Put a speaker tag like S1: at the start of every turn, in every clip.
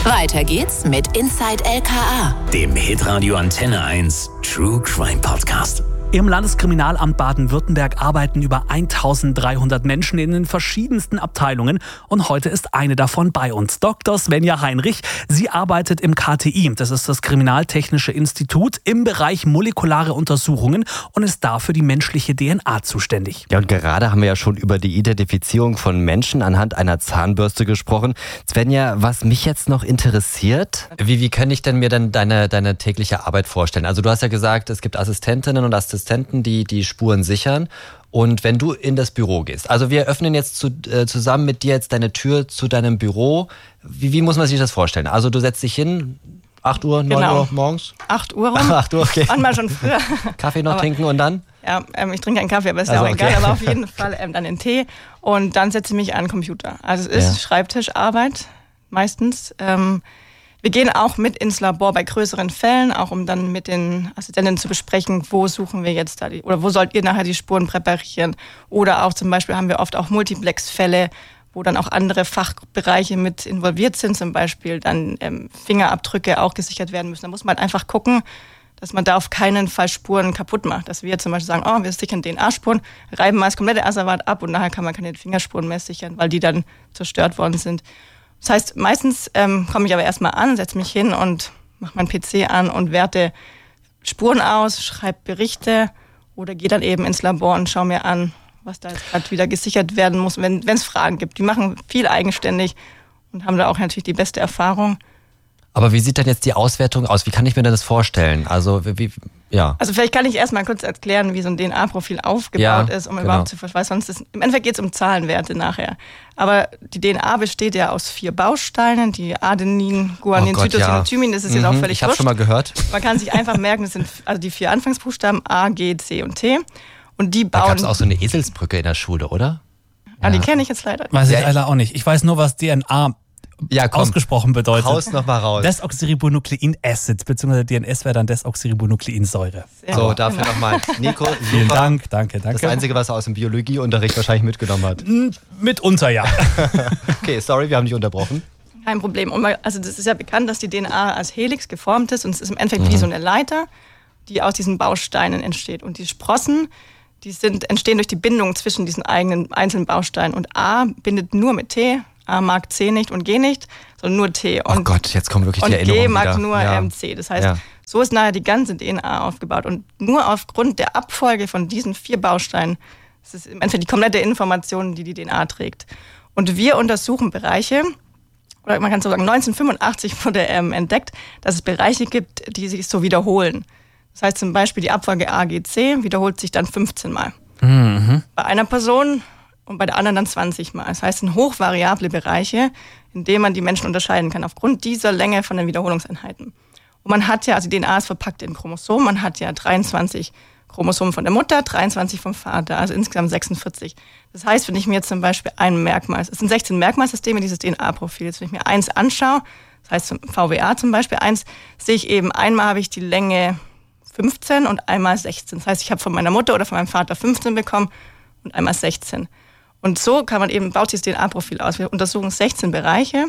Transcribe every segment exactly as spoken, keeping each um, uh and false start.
S1: Weiter geht's mit Inside L K A,
S2: dem Hitradio Antenne eins True Crime Podcast.
S3: Im Landeskriminalamt Baden-Württemberg arbeiten über eintausenddreihundert Menschen in den verschiedensten Abteilungen und heute ist eine davon bei uns. Doktor Svenja Heinrich, sie arbeitet im K T I, das ist das Kriminaltechnische Institut, im Bereich molekulare Untersuchungen und ist dafür die menschliche D N A zuständig.
S4: Ja, und gerade haben wir ja schon über die Identifizierung von Menschen anhand einer Zahnbürste gesprochen. Svenja, was mich jetzt noch interessiert...
S5: Wie, wie kann ich denn mir dann deine, deine tägliche Arbeit vorstellen? Also du hast ja gesagt, es gibt Assistentinnen und Assistenten, die die Spuren sichern. Und wenn du in das Büro gehst, also wir öffnen jetzt zu, äh, zusammen mit dir jetzt deine Tür zu deinem Büro. Wie, wie muss man sich das vorstellen? Also du setzt dich hin, acht Uhr, neun
S6: genau.
S5: Uhr morgens?
S6: acht Uhr rum.
S5: acht Uhr, okay.
S6: Manchmal schon früher.
S5: Kaffee noch
S6: aber,
S5: trinken und dann?
S6: Ja, ähm, ich trinke keinen Kaffee, aber ist
S5: also,
S6: ja auch
S5: okay.
S6: egal. Aber auf jeden Fall ähm, dann den Tee und dann setze ich mich an den Computer. Also es ist
S5: Ja.
S6: Schreibtischarbeit meistens. Ähm, Wir gehen auch mit ins Labor bei größeren Fällen, auch um dann mit den Assistenten zu besprechen, wo suchen wir jetzt da die, oder wo sollt ihr nachher die Spuren präparieren. Oder auch zum Beispiel haben wir oft auch Multiplex-Fälle, wo dann auch andere Fachbereiche mit involviert sind, zum Beispiel dann ähm, Fingerabdrücke auch gesichert werden müssen. Da muss man halt einfach gucken, dass man da auf keinen Fall Spuren kaputt macht. Dass wir zum Beispiel sagen, oh, wir sichern D N A-Spuren, reiben mal das komplette Asservat ab und nachher kann man keine Fingerspuren mehr sichern, weil die dann zerstört worden sind. Das heißt, meistens ähm, komme ich aber erstmal an, setze mich hin und mache meinen P C an und werte Spuren aus, schreibe Berichte oder gehe dann eben ins Labor und schaue mir an, was da jetzt gerade wieder gesichert werden muss, wenn es Fragen gibt. Die machen viel eigenständig und haben da auch natürlich die beste Erfahrung.
S5: Aber wie sieht denn jetzt die Auswertung aus? Wie kann ich mir denn das vorstellen? Also wie, ja.
S6: Also vielleicht kann ich erstmal kurz erklären, wie so ein D N A-Profil aufgebaut
S5: Ja,
S6: ist, um
S5: genau.
S6: überhaupt zu verstehen. Sonst ist, im Endeffekt geht es um Zahlenwerte nachher. Aber die D N A besteht ja aus vier Bausteinen, die Adenin, Guanin,
S5: Oh Gott,
S6: Cytosin
S5: ja.
S6: und Thymin. Das ist jetzt auch
S5: Mhm,
S6: völlig
S5: ich habe
S6: wurscht.
S5: schon mal gehört.
S6: Man kann sich einfach merken, das sind also die vier Anfangsbuchstaben A, G, C und T. Und die
S5: Da
S6: bauen...
S5: gab es auch so eine Eselsbrücke in der Schule, oder?
S6: Ja, die kenne ich jetzt leider nicht.
S3: Weiß ich
S5: Ja,
S3: leider auch nicht. Ich weiß nur, was D N A
S5: Ja, komm.
S3: ausgesprochen bedeutet.
S5: Haus noch mal raus.
S3: Desoxyribonukleinacid, beziehungsweise D N S wäre dann Desoxyribonukleinsäure.
S5: So, dafür nochmal. Nico,
S3: Vielen
S5: super.
S3: Dank, danke, danke.
S5: Das Einzige, was er aus dem Biologieunterricht wahrscheinlich mitgenommen hat.
S3: Mitunter ja.
S5: Okay, sorry, wir haben dich unterbrochen.
S6: Kein Problem. Und man, also das ist ja bekannt, dass die D N A als Helix geformt ist und es ist im Endeffekt wie so eine Leiter, die aus diesen Bausteinen entsteht. Und die Sprossen, die sind, entstehen durch die Bindung zwischen diesen eigenen einzelnen Bausteinen. Und A bindet nur mit T, A mag C nicht und G nicht, sondern nur T. Und,
S5: Oh Gott, jetzt kommt wirklich
S6: und
S5: die Erinnerung
S6: G mag
S5: wieder.
S6: nur
S5: Ja.
S6: ähm, C. Das heißt,
S5: Ja.
S6: so ist nachher die ganze D N A aufgebaut. Und nur aufgrund der Abfolge von diesen vier Bausteinen, das ist im Endeffekt die komplette Information, die die D N A trägt. Und wir untersuchen Bereiche, oder man kann so sagen, neunzehnhundertfünfundachtzig wurde ähm, entdeckt, dass es Bereiche gibt, die sich so wiederholen. Das heißt zum Beispiel, die Abfolge A G C wiederholt sich dann fünfzehn Mal.
S3: Mhm.
S6: Bei einer Person und bei der anderen dann zwanzig Mal. Das heißt, es sind hochvariable Bereiche, in denen man die Menschen unterscheiden kann, aufgrund dieser Länge von den Wiederholungseinheiten. Und man hat ja, also die D N A ist verpackt in Chromosomen, man hat ja dreiundzwanzig Chromosomen von der Mutter, dreiundzwanzig vom Vater, also insgesamt sechsundvierzig. Das heißt, wenn ich mir jetzt zum Beispiel ein Merkmal, es sind sechzehn Merkmalsysteme, dieses D N A-Profil, wenn ich mir eins anschaue, das heißt zum V W A zum Beispiel eins, sehe ich eben, einmal habe ich die Länge fünfzehn und einmal sechzehn. Das heißt, ich habe von meiner Mutter oder von meinem Vater fünfzehn bekommen und einmal sechzehn. Und so kann man eben, baut sich das D N A-Profil aus. Wir untersuchen sechzehn Bereiche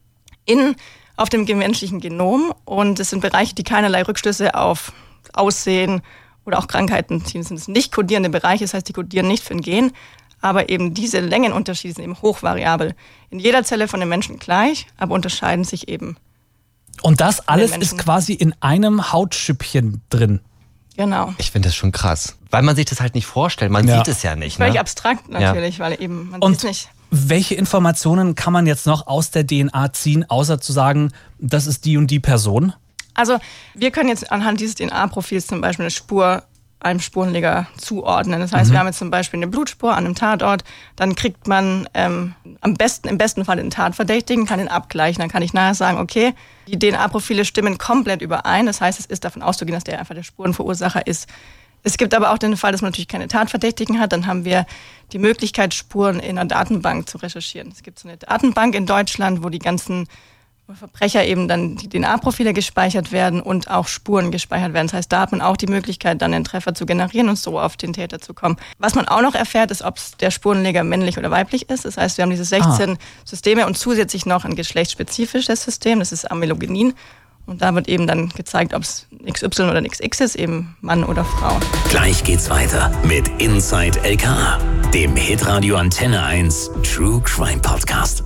S6: in, auf dem menschlichen Genom und es sind Bereiche, die keinerlei Rückschlüsse auf Aussehen oder auch Krankheiten ziehen. Das sind nicht kodierende Bereiche, das heißt, die kodieren nicht für ein Gen, aber eben diese Längenunterschiede sind eben hochvariabel. In jeder Zelle von den Menschen gleich, aber unterscheiden sich eben.
S3: Und das alles
S6: Menschen.
S3: ist quasi in einem Hautschüppchen drin.
S6: Genau.
S5: Ich finde das schon krass. Weil man sich das halt nicht vorstellt. Man
S3: Ja.
S5: sieht es ja nicht.
S6: Völlig
S5: Ne?
S6: abstrakt natürlich, weil eben man
S3: Und
S6: sieht nicht.
S3: welche Informationen kann man jetzt noch aus der D N A ziehen, außer zu sagen, das ist die und die Person?
S6: Also wir können jetzt anhand dieses D N A-Profils zum Beispiel eine Spur einem Spurenleger zuordnen. Das heißt,
S3: Mhm.
S6: wir haben jetzt zum Beispiel eine Blutspur an einem Tatort, dann kriegt man ähm, am besten, im besten Fall den Tatverdächtigen, kann ihn abgleichen. Dann kann ich nachher sagen, okay, die D N A-Profile stimmen komplett überein. Das heißt, es ist davon auszugehen, dass der einfach der Spurenverursacher ist. Es gibt aber auch den Fall, dass man natürlich keine Tatverdächtigen hat. Dann haben wir die Möglichkeit, Spuren in einer Datenbank zu recherchieren. Es gibt so eine Datenbank in Deutschland, wo die ganzen wo Verbrecher eben dann die D N A-Profile gespeichert werden und auch Spuren gespeichert werden. Das heißt, da hat man auch die Möglichkeit, dann den Treffer zu generieren und so auf den Täter zu kommen. Was man auch noch erfährt, ist, ob der Spurenleger männlich oder weiblich ist. Das heißt, wir haben diese sechzehn ah. Systeme und zusätzlich noch ein geschlechtsspezifisches System, das ist Amelogenin. Und da wird eben dann gezeigt, ob es X Y oder X X ist, eben Mann oder Frau.
S2: Gleich geht's weiter mit Inside L K A, dem Hitradio Antenne eins True Crime Podcast.